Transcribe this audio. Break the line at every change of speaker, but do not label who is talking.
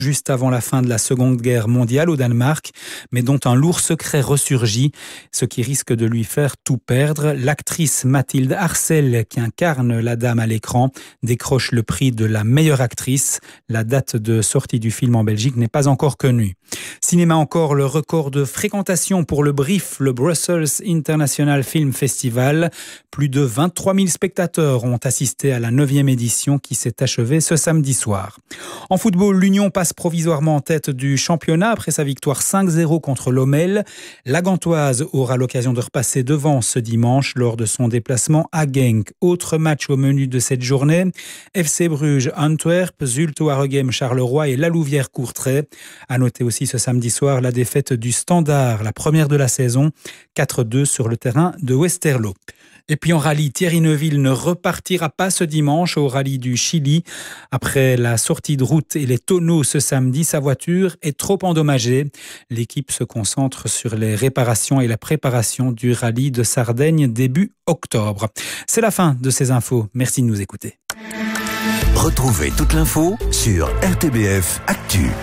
juste avant la fin de la Seconde Guerre mondiale au Danemark, mais dont un lourd secret ressurgit, ce qui risque de lui faire tout perdre. L'actrice Mathilde Arcel, qui incarne la dame à l'écran, décroche le prix de la meilleure actrice. La date de sortie du film en Belgique n'est pas encore connue. Cinéma encore, le record de fréquentation pour le BRIF, le Brussels International Film Festival. Plus de 23 000 spectateurs ont assisté à la 9e édition qui s'est achevée ce samedi soir. En football, l'Union passe provisoirement en tête du championnat après sa victoire 5-0 contre l'Omel. La Gantoise aura l'occasion de repasser devant ce dimanche lors de son déplacement à Genk. Autre match au menu de cette journée, FC Bruges Antwerp, Zulte Waregem Charleroi et La Louvière-Courtrai. À noter aussi ce samedi soir la défaite du Standard, la première de la saison, 4-2 sur le terrain de Westerlo. Et puis en rallye, Thierry Neuville ne repartira pas ce dimanche au rallye du Chili. Après la sortie de route et les tonneaux ce samedi, sa voiture est trop endommagée. L'équipe se concentre sur les réparations et la préparation du rallye de Sardaigne début octobre. C'est la fin de ces infos. Merci de nous écouter.
Retrouvez toute l'info sur RTBF Actu.